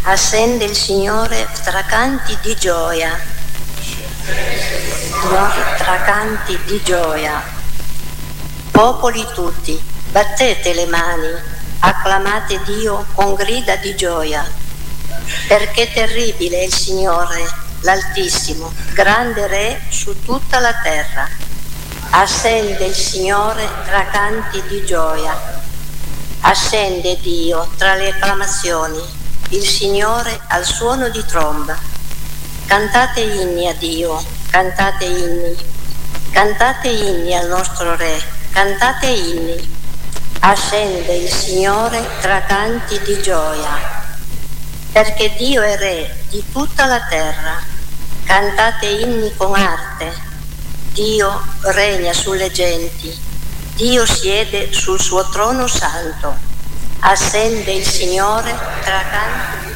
Ascende il Signore tra canti di gioia. Tra canti di gioia. Popoli tutti, battete le mani, acclamate Dio con grida di gioia, perché terribile è il Signore, l'Altissimo, grande Re su tutta la terra. Ascende il Signore tra canti di gioia. Ascende Dio tra le acclamazioni, il Signore al suono di tromba. Cantate inni a Dio, cantate inni al nostro Re, cantate inni. Ascende il Signore tra canti di gioia, perché Dio è Re di tutta la terra. Cantate inni con arte. Dio regna sulle genti, Dio siede sul suo trono santo. Ascende il Signore tra canti